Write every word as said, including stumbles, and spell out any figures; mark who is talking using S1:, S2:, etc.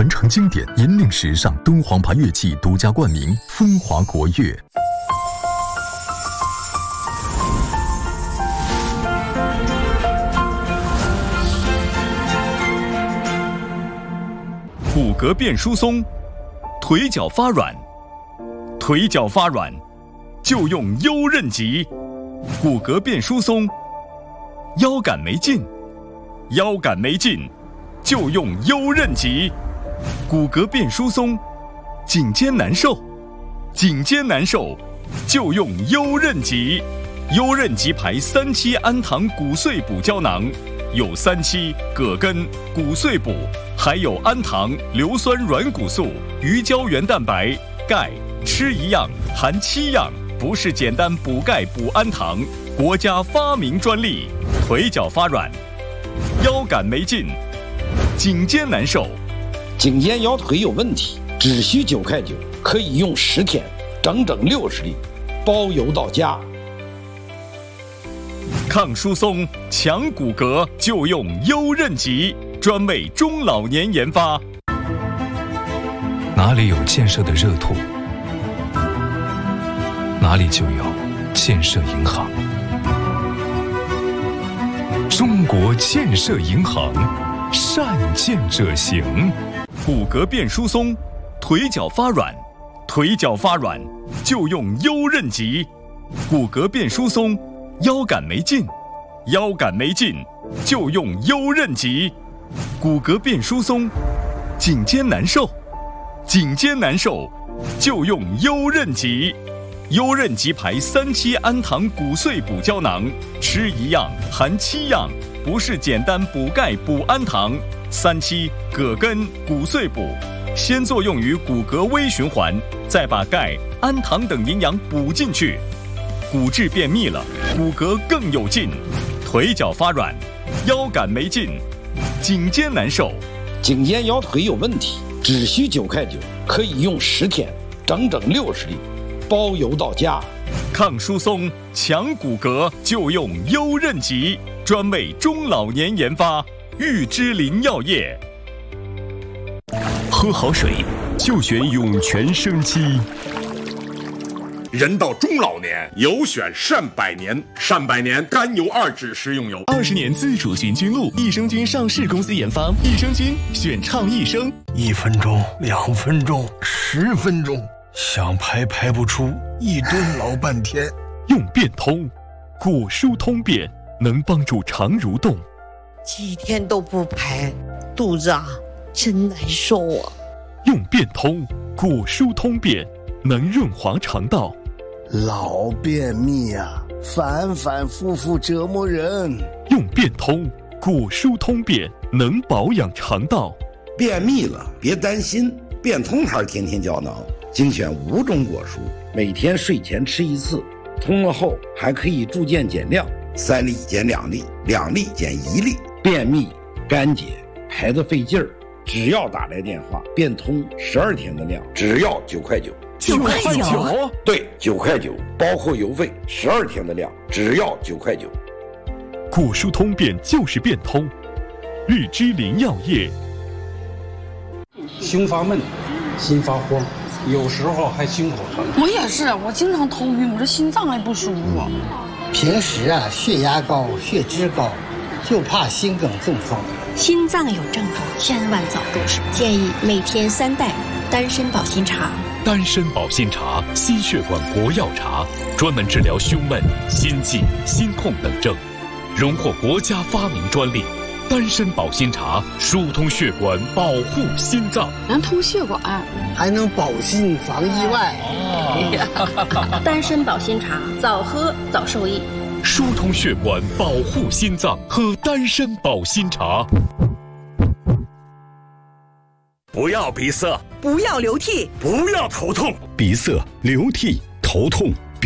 S1: 传承经典，引领时尚，敦煌牌乐器独家冠名，风华国乐。
S2: 骨骼变疏松，腿脚发软，腿脚发软就用优韧脊。骨骼变疏松，腰杆没劲，腰杆没劲就用优韧脊。骨骼变疏松，颈肩难受，颈肩难受就用优韧脊。优韧脊牌三七氨糖骨碎补胶囊，有三七、葛根、骨碎补，还有氨糖、硫酸软骨素、鱼胶原蛋白、钙，吃一样含七样，不是简单补钙补氨糖，国家发明专利。腿脚发软，腰杆没劲，颈肩难受，
S3: 颈肩腰腿有问题，只需九块九，可以用十天，整整六十粒，包邮到家。
S2: 抗疏松、强骨骼就用优韧脊，专为中老年研发。
S4: 哪里有建设的热土，哪里就有建设银行。中国建设银行，善建者行。
S2: 骨骼变疏松，腿脚发软，腿脚发软就用优韧脊。骨骼变疏松，腰杆没劲，腰杆没劲就用优韧脊。骨骼变疏松，颈肩难受，颈肩难受就用优韧脊。优韧脊牌三七氨糖骨碎补胶囊，吃一样含七样，不是简单补钙补氨糖。三七、葛根、骨碎补，先作用于骨骼微循环，再把钙、氨糖等营养补进去，骨质变密了，骨骼更有劲。腿脚发软，腰杆没劲，颈肩难受，
S3: 颈肩腰腿有问题，只需九块九，可以用十天，整整六十粒，包邮到家。
S2: 抗疏松、强骨骼就用优韧脊，专为中老年研发。玉芝林药业，
S5: 喝好水就选涌泉生机。
S6: 人到中老年，有选善百年。善百年甘油二酯食用油，
S5: 二十年自主寻菌露，益生菌上市公司研发，益生菌选畅益生。
S7: 一分钟、两分钟、十分钟，想排排不出，一蹲老半天。
S5: 用变通，果蔬通便，能帮助肠蠕动。
S8: 几天都不排，肚子啊真难受啊。
S5: 用变通，果蔬通便，能润滑肠道。
S9: 老便秘啊，反反复复折磨人。
S5: 用变通，果蔬通便，能保养肠道。
S10: 便秘了别担心，变通牌天天胶囊精选五种果蔬，每天睡前吃一次，通了后还可以逐渐减量，三粒减两粒，两粒减一粒。便秘、干结、排得费劲儿，只要打来电话，变通十二天的量，只要九块九。
S5: 九块九？
S10: 对，九块九，包括邮费，十二天的量，只要九块九。
S5: 果蔬通便就是变通，玉芝林药业。
S11: 胸发闷，心发慌，有时候还心口疼。
S12: 我也是，我经常头晕，我这心脏还不舒服。
S13: 平时啊，血压高，血脂高。就怕心梗中风，
S14: 心脏有症状千万早入手。建议每天三袋丹参保心茶。
S5: 丹参保心茶，心血管活药茶，专门治疗胸闷、心悸、心痛等症，荣获国家发明专利。丹参保心茶疏通血管，保护心脏，
S12: 能通血管，
S13: 还能保心防意外。
S14: 哦、丹参保心茶，早喝早受益。
S5: 疏通血管，保护心脏，喝丹参保心茶。
S15: 不要鼻塞，
S16: 不要流涕，
S15: 不要头痛。
S17: 鼻塞、流涕、头痛